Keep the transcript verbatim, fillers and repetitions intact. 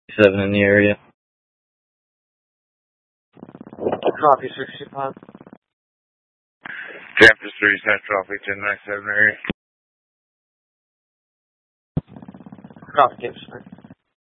seven in the area. Copy, sixty-five. Campus three Central, ten ninety-seven area. Copy, Campus three.